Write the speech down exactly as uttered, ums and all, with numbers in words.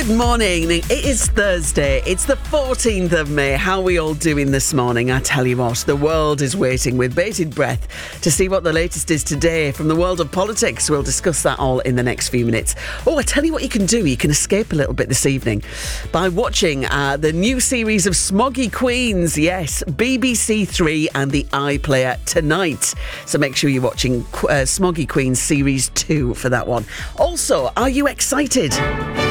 Good morning. It is Thursday. It's the fourteenth of May. How are we all doing this morning? I tell you what, the world is waiting with bated breath to see what the latest is today from the world of politics. We'll discuss that all in the next few minutes. Oh, I tell you what you can do. You can escape a little bit this evening by watching uh, the new series of Smoggy Queens. Yes, B B C Three and the iPlayer tonight. So make sure you're watching uh, Smoggy Queens Series two for that one. Also, are you excited?